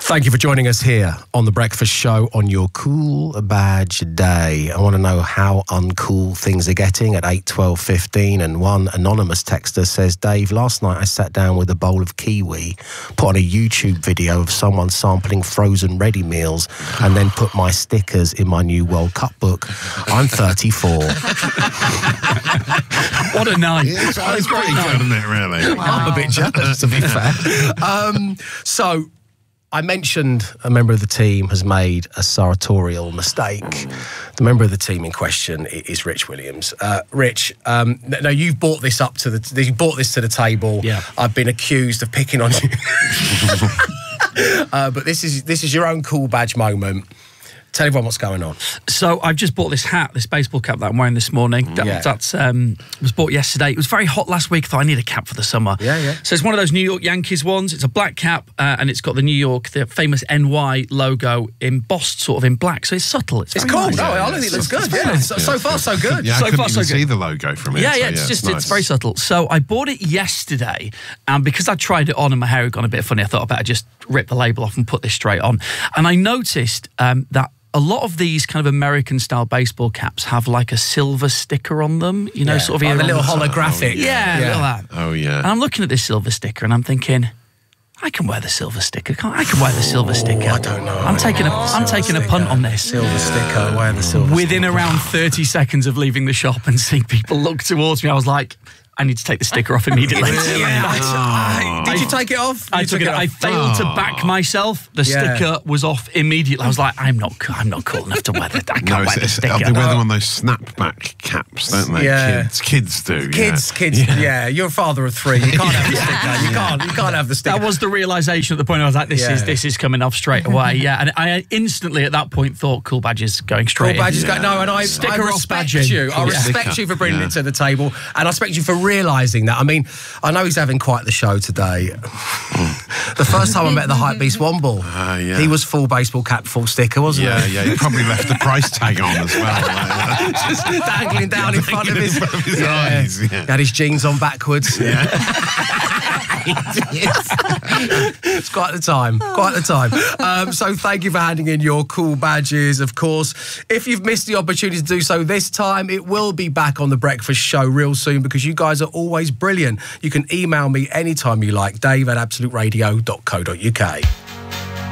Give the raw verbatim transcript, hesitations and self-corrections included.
Thank you for joining us here on The Breakfast Show on your Cool Badge Day. I want to know how uncool things are getting at eight, twelve, fifteen, and one anonymous texter says, Dave, last night I sat down with a bowl of kiwi, put on a YouTube video of someone sampling frozen ready meals, and then put my stickers in my new World Cup book. I'm thirty-four. What a night. It's, it's pretty good, isn't it, really? I'm a bit jealous, to be fair. Um, so... I mentioned a member of the team has made a sartorial mistake. The member of the team in question is Rich Williams. Uh, Rich, um, now you've brought this up to the you brought this to the table. Yeah. I've been accused of picking on you, uh, but this is this is your own cool badge moment. Tell everyone what's going on. So I've just bought this hat, this baseball cap that I'm wearing this morning. That, Yeah. That's um, was bought yesterday. It was very hot last week. I thought I need a cap for the summer. Yeah, yeah. So it's one of those New York Yankees ones. It's a black cap uh, and it's got the New York, the famous N Y logo embossed sort of in black. So it's subtle. It's, It's very cool. nice. No, I don't think it looks good. Yeah, so, so far so good. Yeah, I So couldn't far, even so good. see the logo from it. Yeah, so yeah, it's just, nice. it's very subtle. So I bought it yesterday, and because I tried it on and my hair had gone a bit funny, I thought I better just rip the label off and put this straight on. And I noticed um, that a lot of these kind of American-style baseball caps have like a silver sticker on them, you know, Yeah, sort of like here the on little the- holographic. Yeah, Yeah. look at that. Oh, yeah. And I'm looking at this silver sticker and I'm thinking, I can wear the silver sticker. Can't I? I can wear the silver sticker. I don't know. I'm taking a, I'm taking a punt on this. Silver sticker, wear the silver Within sticker. around thirty seconds of leaving the shop and seeing people look towards me, I was like, I need to take the sticker off immediately. Yeah, I- I- did you take it off? I You took it. off? I failed to Oh. back myself. The Yeah. sticker was off immediately. I was like, I'm not. co- I'm not cool enough to wear that. I can't No, wear it's, the it's, sticker. they wear them on those snapback caps, don't they? Yeah. Kids, kids do. Kids, yeah. kids, yeah. You're a father of three. You can't have the sticker. You can't. You can't have the sticker. That was the realisation at the point. I was like, this Yeah. is this is coming off straight away. Yeah, and I instantly at that point thought, cool badges going straight. Cool badges in. go. No, and I, Sticker I off respect badging. you. I Cool respect sticker. you for bringing Yeah. it to the table, and I respect you for realising that. I mean, I know he's having quite the show today. The first time I met the Hypebeast Womble, Ah, yeah. he was full baseball cap, full sticker, wasn't Yeah, he? yeah. He probably left the price tag on as well. Like, Just dangling down in front of his, in front of his Yeah. eyes. Yeah. He had his jeans on backwards. Yeah. It's quite the time, quite the time. Um, so thank you for handing in your cool badges, of course. If you've missed the opportunity to do so this time, it will be back on The Breakfast Show real soon because you guys are always brilliant. You can email me anytime you like, dave at absolute radio dot co dot uk.